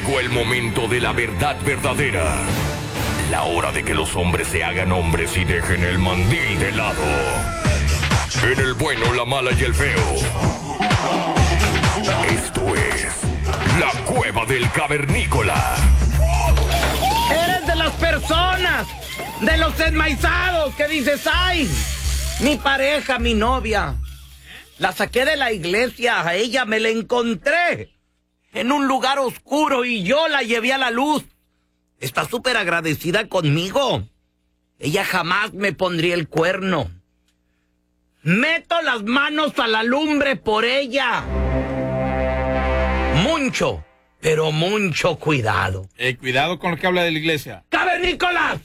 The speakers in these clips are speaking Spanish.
Llegó el momento de la verdad verdadera. La hora de que los hombres se hagan hombres y dejen el mandil de lado. En el bueno, la mala y el feo. Esto es La Cueva del Cavernícola. Eres de las personas, de los enmaizados que dices, ay, mi pareja, mi novia, la saqué de la iglesia, a ella me la encontré en un lugar oscuro y yo la llevé a la luz. Está súper agradecida conmigo. Ella jamás me pondría el cuerno. Meto las manos a la lumbre por ella. Mucho, pero mucho cuidado. Cuidado con lo que habla de la iglesia. ¡Cavernícolas!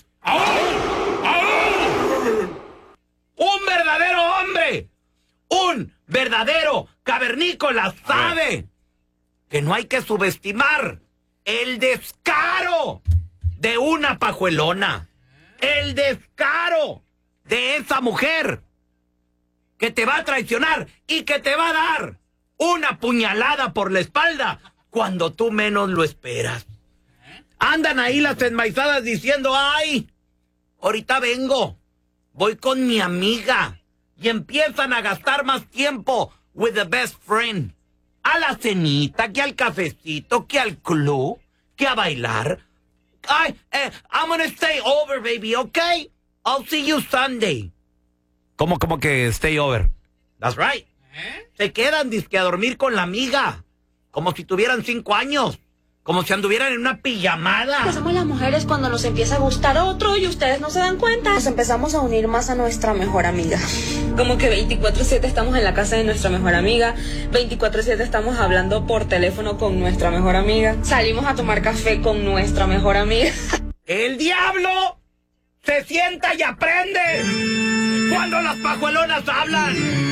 Un verdadero hombre, un verdadero cavernícola sabe que no hay que subestimar el descaro de una pajuelona, el descaro de esa mujer que te va a traicionar y que te va a dar una puñalada por la espalda cuando tú menos lo esperas. Andan ahí las enmaizadas diciendo, ay, ahorita vengo, voy con mi amiga, y empiezan a gastar más tiempo with the best friend. A la cenita, que al cafecito, que al club, que a bailar. Ay, I'm gonna stay over, baby, okay? I'll see you Sunday. ¿Cómo que stay over? That's right. Se quedan dizque a dormir con la amiga, como si tuvieran 5 años, como si anduvieran en una pijamada. Hacemos las mujeres cuando nos empieza a gustar otro y ustedes no se dan cuenta. Nos empezamos a unir más a nuestra mejor amiga. Como que 24/7 estamos en la casa de nuestra mejor amiga, 24/7 estamos hablando por teléfono con nuestra mejor amiga, salimos a tomar café con nuestra mejor amiga. El diablo se sienta y aprende cuando las pajuelonas hablan.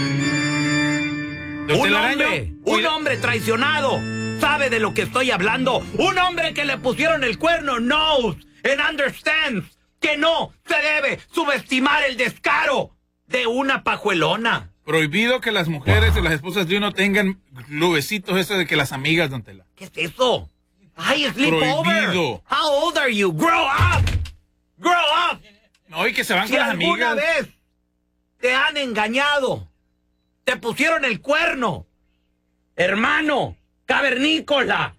Un hombre traicionado sabe de lo que estoy hablando. Un hombre que le pusieron el cuerno knows and understands que no se debe subestimar el descaro de una pajuelona. Prohibido que las mujeres y las esposas de uno tengan clubecitos eso de que las amigas, don Tela. ¿Qué es eso? Ay, sleepover. Prohibido. How old are you? Grow up. Grow up. No, y que se van Si con las alguna amigas. vez te han engañado, te pusieron el cuerno, hermano, cavernícola.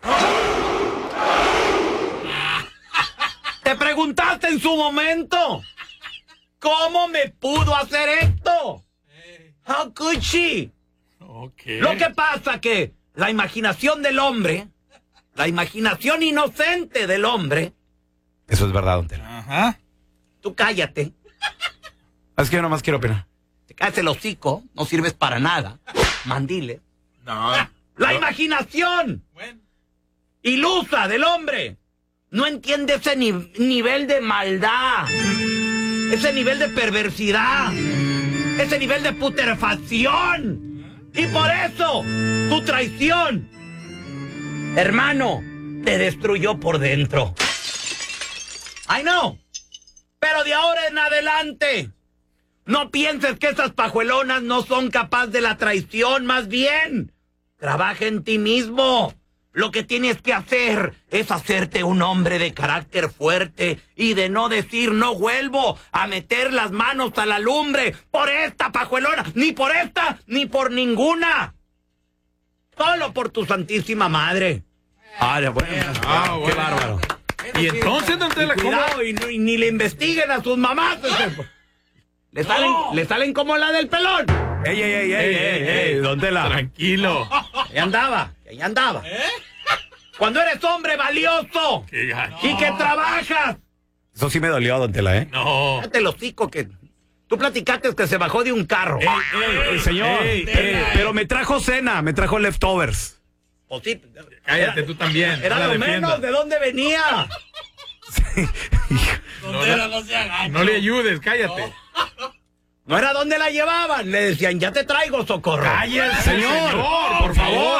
¿Te preguntaste en su momento cómo me pudo hacer esto? How could she? Okay. Lo que pasa que la imaginación del hombre, la imaginación inocente del hombre. Eso es verdad, don Tela. Ajá. Tú cállate. Es que yo nomás quiero opinar. Te caes el hocico, no sirves para nada. Mandile. No. La imaginación Bueno. ilusa del hombre no entiende ese nivel de maldad, ese nivel de perversidad, ese nivel de putrefacción. Y por eso, tu traición, hermano, te destruyó por dentro. I know. Pero de ahora en adelante, no pienses que esas pajuelonas no son capaces de la traición, más bien. Trabaja en ti mismo. Lo que tienes que hacer es hacerte un hombre de carácter fuerte y de no decir no vuelvo a meter las manos a la lumbre por esta pajuelona, ni por esta, ni por ninguna. Solo por tu santísima madre. Bueno. Bueno. Qué bárbaro. Y entonces, don Tela, ¿cómo? Cuidado y ni le investiguen a sus mamás. Le salen como la del pelón. Ey, don Tela. Tranquilo. Ahí andaba. Cuando eres hombre valioso Qué gacho. y que trabajas. Eso sí me dolió, don Tela, No. Cállate el hocico que tú platicaste que se bajó de un carro. Señor, pero me trajo cena, me trajo leftovers. Pues sí, Cállate tú también. era no la lo defiendas. menos. ¿De dónde venía? No le ayudes, cállate. No era dónde la llevaban. Le decían, ya te traigo, socorro. Cállate, Señor, por favor.